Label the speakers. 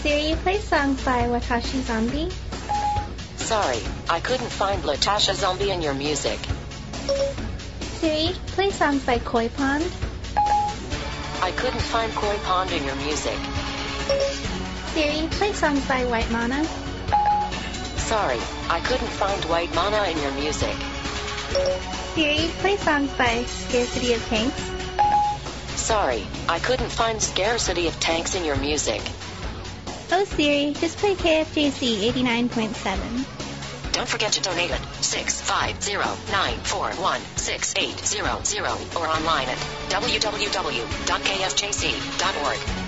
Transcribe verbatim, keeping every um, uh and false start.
Speaker 1: Siri, play songs by Watashi Zombie.
Speaker 2: Sorry, I couldn't find Latasha Zombie in your music.
Speaker 1: Siri, play songs by Koi Pond.
Speaker 2: I couldn't find Koi Pond in your music.
Speaker 1: Siri, play songs by White Mana.
Speaker 2: Sorry, I couldn't find White Mana in your music.
Speaker 1: Siri, play songs by Scarcity of Tanks.
Speaker 2: Sorry, I couldn't find Scarcity of Tanks in your music.
Speaker 1: Oh Siri, just play K F J C eighty-nine point seven.
Speaker 2: Don't forget to donate at six five zero nine four one six eight zero zero or online at w w w dot k f j c dot org.